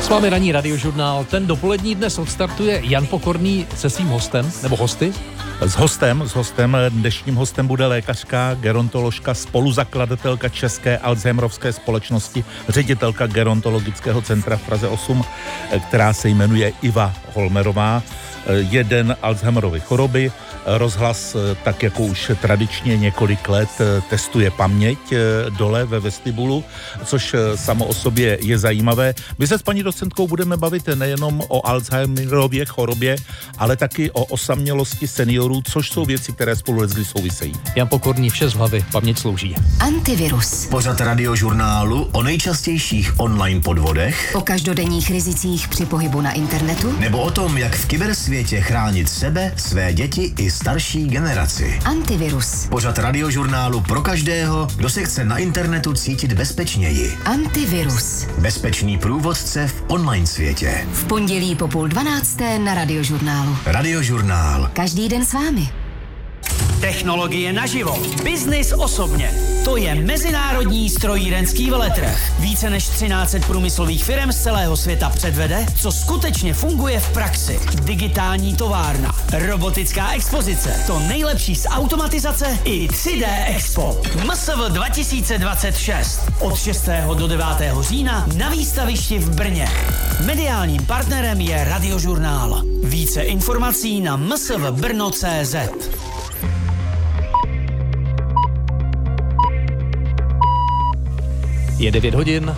S vámi ranní radiožurnál. Ten dopolední dnes odstartuje Jan Pokorný se svým hostem, nebo hosty? S hostem. Dnešním hostem bude lékařka, gerontoložka, spoluzakladatelka České Alzheimerovské společnosti, ředitelka gerontologického centra v Praze 8, která se jmenuje Iva Holmerová. Jeden Alzheimerovy choroby. Rozhlas, tak jako už tradičně několik let, testuje paměť dole ve vestibulu, což samo o sobě je zajímavé. My se s paní docentkou budeme bavit nejenom o Alzheimerově chorobě, ale taky o osamělosti seniorů, což jsou věci, které spolu leckdy souvisejí. Jan Pokorný, vše z hlavy, paměť slouží. Antivirus. Pořad radiožurnálu o nejčastějších online podvodech, O každodenních rizicích při pohybu na internetu. nebo o tom, jak v kybersvětě chránit sebe, své děti i starší generaci. Antivirus. Pořad radiožurnálu pro každého, kdo se chce na internetu cítit bezpečněji. Antivirus. Bezpečný průvodce v online světě. V pondělí po 11:30 na Radiožurnálu. Radiožurnál. Každý den s vámi. Technologie naživo. Biznis osobně. To je mezinárodní strojírenský veletrh. Více než 1300 průmyslových firm z celého světa předvede, co skutečně funguje v praxi. Digitální továrna, robotická expozice, to nejlepší z automatizace i 3D Expo. MSV 2026. Od 6. do 9. října na výstavišti v Brně. Mediálním partnerem je Radiožurnál. Více informací na msvbrno.cz. Je 9 hodin.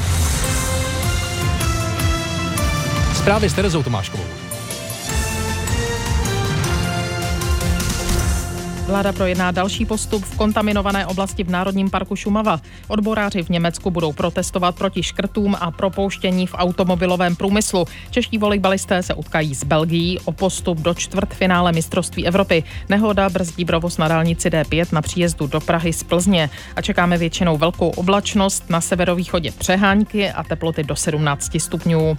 Zprávy s Terezou Tomáškovou. Vláda projedná další postup v kontaminované oblasti v Národním parku Šumava. Odboráři v Německu budou protestovat proti škrtům a propouštění v automobilovém průmyslu. Čeští volejbalisté se utkají s Belgií o postup do čtvrtfinále mistrovství Evropy. Nehoda brzdí provoz na dálnici D5 na příjezdu do Prahy z Plzně a čekáme většinou velkou oblačnost, na severovýchodě přehánky a teploty do 17 stupňů.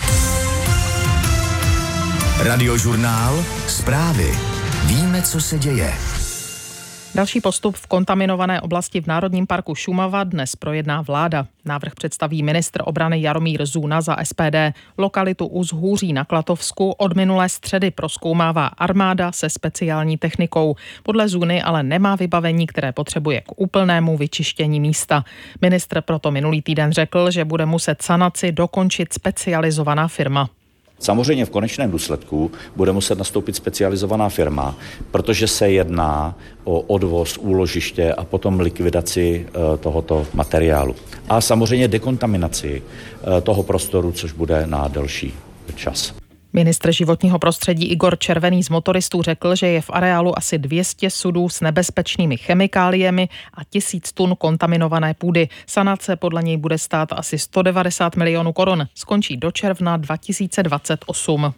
Radiožurnál. Zprávy. Víme, co se děje. Další postup v kontaminované oblasti v Národním parku Šumava dnes projedná vláda. Návrh představí ministr obrany Jaromír Zůna za SPD. Lokalitu Uzhůří na Klatovsku od minulé středy prozkoumává armáda se speciální technikou. Podle Zůny ale nemá vybavení, které potřebuje k úplnému vyčištění místa. Ministr proto minulý týden řekl, že bude muset sanaci dokončit specializovaná firma. Samozřejmě v konečném důsledku bude muset nastoupit specializovaná firma, protože se jedná o odvoz, úložiště a potom likvidaci tohoto materiálu. A samozřejmě dekontaminaci toho prostoru, což bude na delší čas. Ministr životního prostředí Igor Červený z motoristů řekl, že je v areálu asi 200 sudů s nebezpečnými chemikáliemi a 1000 tun kontaminované půdy. Sanace podle něj bude stát asi 190 milionů korun. Skončí do června 2028.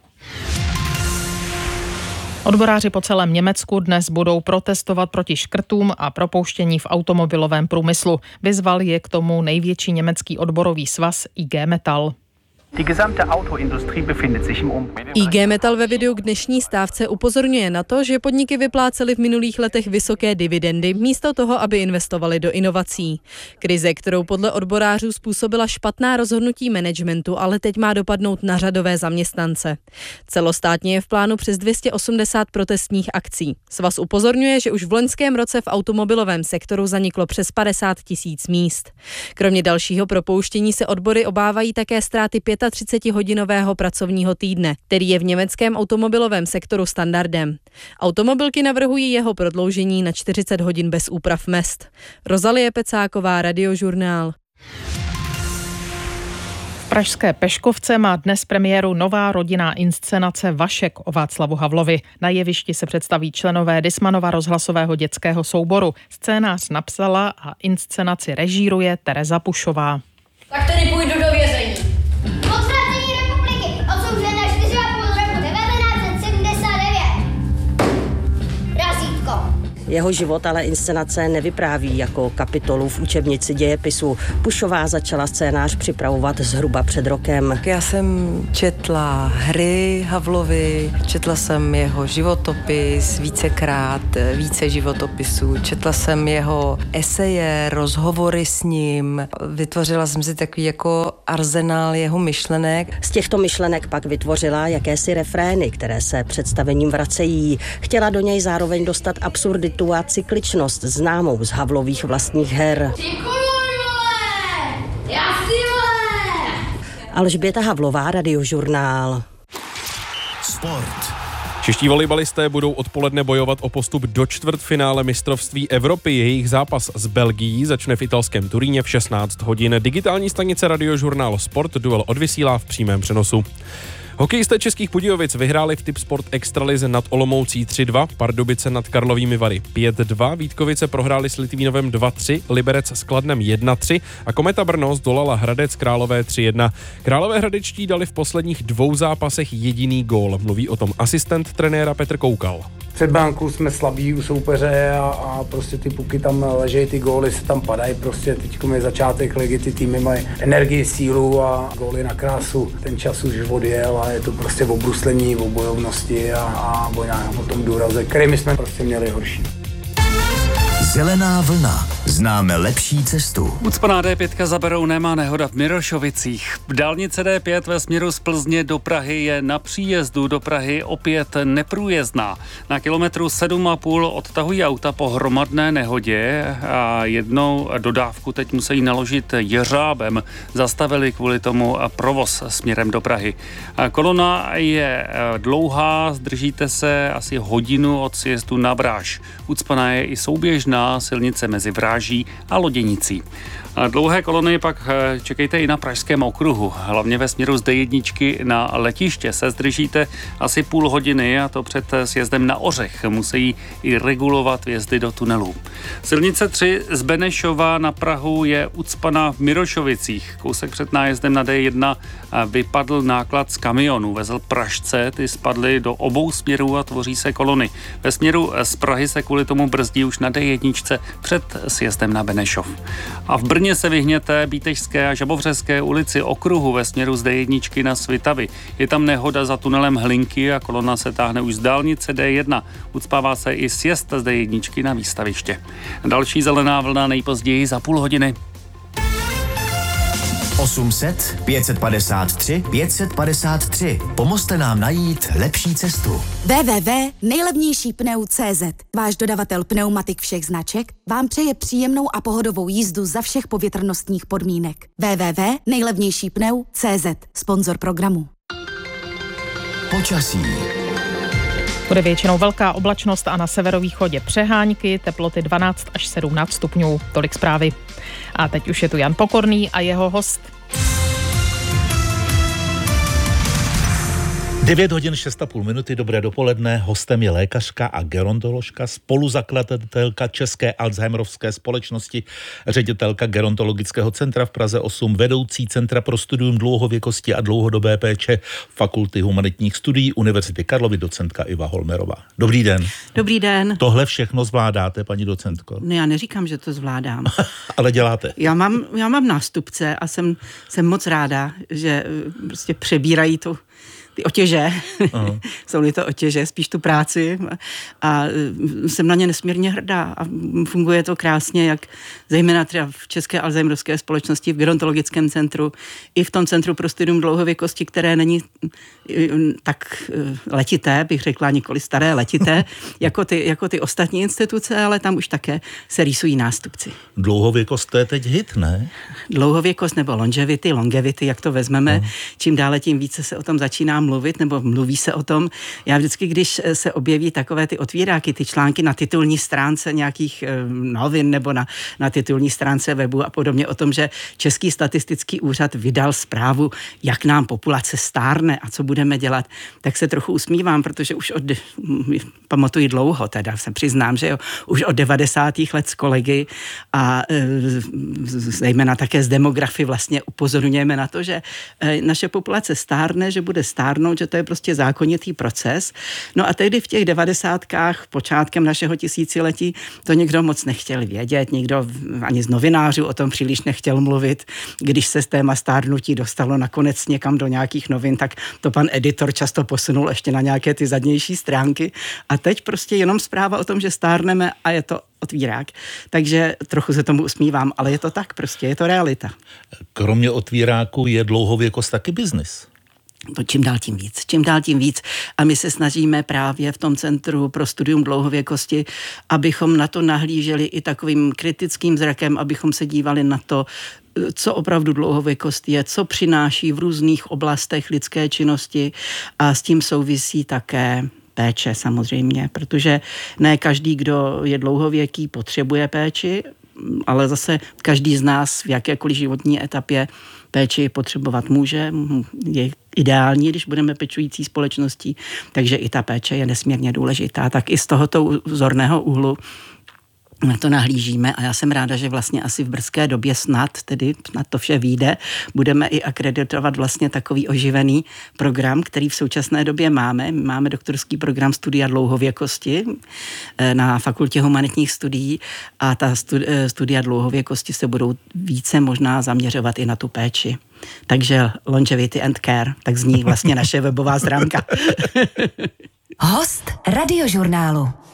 Odboráři po celém Německu dnes budou protestovat proti škrtům a propouštění v automobilovém průmyslu. Vyzval je k tomu největší německý odborový svaz IG Metall. IG Metall ve videu k dnešní stávce upozorňuje na to, že podniky vyplácely v minulých letech vysoké dividendy místo toho, aby investovali do inovací. Krize, kterou podle odborářů způsobila špatná rozhodnutí managementu, ale teď má dopadnout na řadové zaměstnance. Celostátně je v plánu přes 280 protestních akcí. Svaz upozorňuje, že už v loňském roce v automobilovém sektoru zaniklo přes 50 000 míst. Kromě dalšího propouštění se odbory obávají také ztráty 35hodinového pracovního týdne, který je v německém automobilovém sektoru standardem. Automobilky navrhují jeho prodloužení na 40 hodin bez úprav mezd. Rozalie Pecáková, Radiožurnál. V pražské Peškovce má dnes premiéru nová rodinná inscenace Vašek o Václavu Havlovi. Na jevišti se představí členové Dismanova rozhlasového dětského souboru. Scénář napsala a inscenaci režíruje Tereza Pušová. Tak tedy půjdu do vězení. Odvrácení republiky, odsouzen na 4,5 roku 1979. Razítko. Jeho život ale inscenace nevypráví jako kapitolu v učebnici dějepisu. Pušová začala scénář připravovat zhruba před rokem. Já jsem četla hry Havlovi, četla jsem jeho životopis vícekrát, více životopisů, četla jsem jeho eseje, rozhovory s ním, vytvořila jsem si takový jako arzenál jeho myšlenek. Z těchto myšlenek pak vytvořila jakési refrény, které se představením vracejí. Chtěla do něj zároveň dostat absurditu a cykličnost známou z Havlových vlastních her. Alžběta Havlová, Radiožurnál. Sport. Čeští volejbalisté budou odpoledne bojovat o postup do čtvrtfinále mistrovství Evropy. Jejich zápas s Belgií začne v italském Turíně v 16 hodin. Digitální stanice Radiožurnál Sport duel odvysílá v přímém přenosu. Hokejisté Českých Budějovic vyhráli v Tipsport Extralize nad Olomoucí 3-2, Pardubice nad Karlovými Vary 5-2, Vítkovice prohráli s Litvínovem 2-3, Liberec s Kladnem 1-3 a Kometa Brno zdolala Hradec Králové 3-1. Králové hradečtí dali v posledních 2 zápasech jediný gól. Mluví o tom asistent trenéra Petr Koukal. Před bránkou jsme slabí u soupeře a prostě ty puky tam ležejí, ty góly se tam padají, prostě teďko je začátek ligy, ty týmy mají energii, sílu a góly na krásu. Ten čas už odjel a je to prostě o bruslení, o bojovnosti a o tom důraze, který my jsme prostě měli horší. Zelená vlna. Známe lepší cestu. Ucpaná D5 za Berounem a nehoda v Mirošovicích. Dálnice D5 ve směru z Plzně do Prahy je na příjezdu do Prahy opět neprůjezdná. Na kilometru 7,5 odtahují auta po hromadné nehodě a jednou dodávku teď musí naložit jeřábem. Zastavili kvůli tomu provoz směrem do Prahy. Kolona je dlouhá, zdržíte se asi hodinu od sjezdu na Bráž. Ucpaná je i souběžná silnice mezi Vráží a Loděnicí. Dlouhé kolony pak čekejte i na Pražském okruhu. Hlavně ve směru z D1 na letiště se zdržíte asi půl hodiny a to před sjezdem na Ořech. Musí i regulovat vjezdy do tunelů. Silnice 3 z Benešova na Prahu je ucpaná v Mirošovicích. Kousek před nájezdem na D1 vypadl náklad z kamionu. Vezl Pražce, ty spadly do obou směrů a tvoří se kolony. Ve směru z Prahy se kvůli tomu brzdí už na D1 před sjezdem na Benešov. A v Brně se vyhněte Bítežské a Žabovřeské ulici okruhu ve směru z D1 na Svitavy. Je tam nehoda za tunelem Hlinky a kolona se táhne už z dálnice D1. Ucpává se i sjezd z D1 na Výstaviště. Další zelená vlna nejpozději za půl hodiny. 800 553 553. Pomozte nám najít lepší cestu. www.nejlevnějšípneu.cz. Váš dodavatel pneumatik všech značek vám přeje příjemnou a pohodovou jízdu za všech povětrnostních podmínek. www.nejlevnějšípneu.cz. Sponzor programu. Počasí. Bude většinou velká oblačnost a na severovýchodě přehánky, teploty 12 až 17 stupňů. Tolik zprávy. A teď už je tu Jan Pokorný a jeho host. 9 hodin 6,5 minuty, dobré dopoledne. Hostem je lékařka a gerontoložka, spoluzakladatelka České Alzheimerovské společnosti, ředitelka Gerontologického centra v Praze 8, vedoucí Centra pro studium dlouhověkosti a dlouhodobé péče Fakulty humanitních studií Univerzity Karlovy, docentka Iva Holmerová. Dobrý den. Dobrý den. Tohle všechno zvládáte, paní docentko? No, já neříkám, že to zvládám. Ale děláte. Já mám nástupce a jsem moc ráda, že prostě přebírají ty otěže, jsou-li to otěže, spíš tu práci a jsem na ně nesmírně hrdá a funguje to krásně, jak zejména třeba v České Alzheimerovské společnosti, v gerontologickém centru, i v tom Centru pro studium dlouhověkosti, které není tak letité, bych řekla, nikoli staré letité, jako ty ostatní instituce, ale tam už také se rýsují nástupci. Dlouhověkost, to je teď hit, ne? Dlouhověkost nebo longevity, jak to vezmeme, čím dále tím více se o tom začíná mluvit, nebo mluví se o tom. Já vždycky, když se objeví takové ty otvíráky, ty články na titulní stránce nějakých novin nebo na titulní stránce webu a podobně o tom, že Český statistický úřad vydal zprávu, jak nám populace stárne a co budeme dělat, tak se trochu usmívám, protože už pamatuji dlouho, teda se přiznám, že jo, už od 90. let s kolegy a zejména také z demografy vlastně upozorňujeme na to, že naše populace stárne, že bude stárnout stárnout, že to je prostě zákonitý proces. No a tehdy v těch 90kách, počátkem našeho tisíciletí, to nikdo moc nechtěl vědět, nikdo ani z novinářů o tom příliš nechtěl mluvit. Když se z téma stárnutí dostalo nakonec někam do nějakých novin, tak to pan editor často posunul ještě na nějaké ty zadnější stránky. A teď prostě jenom zpráva o tom, že stárneme a je to otvírák. Takže trochu se tomu usmívám, ale je to tak prostě, je to realita. Kromě otvíráku je dlouhověkost taky biznis. To čím dál tím víc. A my se snažíme právě v tom Centru pro studium dlouhověkosti, abychom na to nahlíželi i takovým kritickým zrakem, abychom se dívali na to, co opravdu dlouhověkost je, co přináší v různých oblastech lidské činnosti a s tím souvisí také péče samozřejmě, protože ne každý, kdo je dlouhověký, potřebuje péči, ale zase každý z nás v jakékoliv životní etapě péči potřebovat může, je ideální, když budeme pečující společností, takže i ta péče je nesmírně důležitá. Tak i z tohoto zorného úhlu na to nahlížíme a já jsem ráda, že vlastně asi v brzké době snad to vše vyjde, budeme i akreditovat vlastně takový oživený program, který v současné době máme. Máme doktorský program studia dlouhověkosti na Fakultě humanitních studií a ta studia dlouhověkosti se budou více možná zaměřovat i na tu péči. Takže longevity and care, tak zní vlastně naše webová stránka. Host Radiožurnálu.